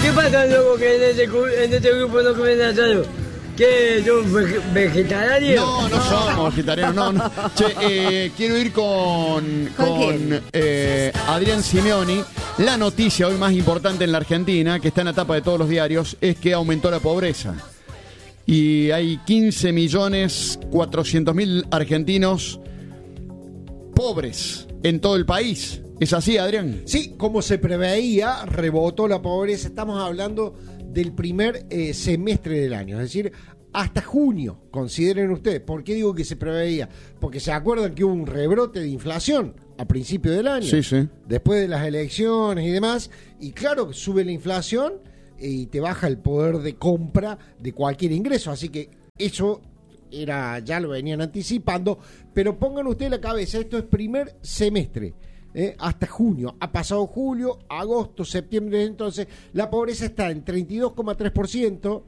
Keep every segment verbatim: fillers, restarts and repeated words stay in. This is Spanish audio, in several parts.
¿Qué pasa, loco, que en este, en este grupo no comen asado? ¿Qué? ¿Son vege- vegetarianos? No, no somos vegetarianos, no, no. Che, eh, quiero ir con, ¿Con con eh, Adrián Simeoni. La noticia hoy más importante en la Argentina, que está en la tapa de todos los diarios, es que aumentó la pobreza. Y hay quince millones cuatrocientos mil argentinos pobres en todo el país. ¿Es así, Adrián? Sí, como se preveía, rebotó la pobreza. Estamos hablando del primer eh, semestre del año, es decir, hasta junio, consideren ustedes. ¿Por qué digo que se preveía? Porque se acuerdan que hubo un rebrote de inflación a principio del año, Sí, sí. después de las elecciones y demás, y claro, sube la inflación y te baja el poder de compra de cualquier ingreso, así que eso era, ya lo venían anticipando, pero pongan ustedes la cabeza, esto es primer semestre. Eh, hasta junio, ha pasado julio, agosto, septiembre, entonces la pobreza está en treinta y dos coma tres por ciento,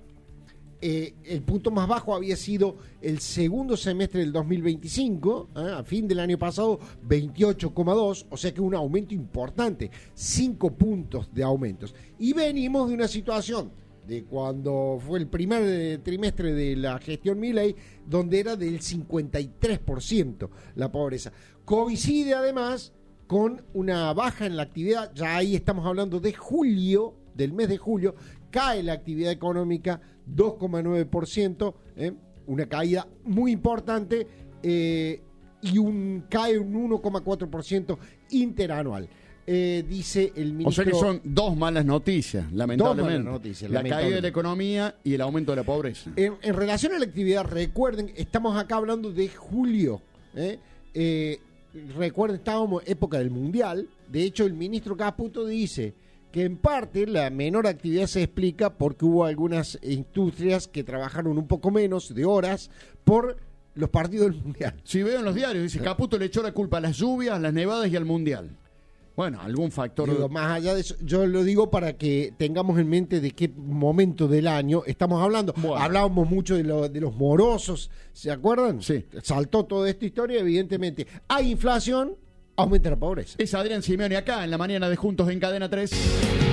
eh, el punto más bajo había sido el segundo semestre del dos mil veinticinco, eh, a fin del año pasado veintiocho coma dos, o sea que un aumento importante, cinco puntos de aumentos, y venimos de una situación de cuando fue el primer eh, trimestre de la gestión Milei, donde era del cincuenta y tres por ciento la pobreza. Coincide además con una baja en la actividad, ya ahí estamos hablando de julio, del mes de julio, cae la actividad económica dos coma nueve por ciento, ¿eh? Una caída muy importante, eh, y un cae un uno coma cuatro por ciento interanual. Eh, dice el ministro... O sea que son dos malas noticias, lamentablemente. Dos malas noticias, la caída de lamentablemente. la economía y el aumento de la pobreza. En, en relación a la actividad, recuerden, estamos acá hablando de julio, ¿eh? Eh, recuerden, estábamos en época del Mundial. De hecho, el ministro Caputo dice que en parte la menor actividad se explica porque hubo algunas industrias que trabajaron un poco menos de horas por los partidos del Mundial. Si veo en los diarios, dice, Caputo le echó la culpa a las lluvias, a las nevadas y al Mundial. Bueno, algún factor... Digo, más allá de eso, yo lo digo para que tengamos en mente de qué momento del año estamos hablando. Bueno. Hablábamos mucho de, lo, de los morosos, ¿se acuerdan? Sí. Saltó toda esta historia, evidentemente. Hay inflación, aumenta la pobreza. Es Adrián Simeoni acá en la mañana de Juntos en Cadena tres.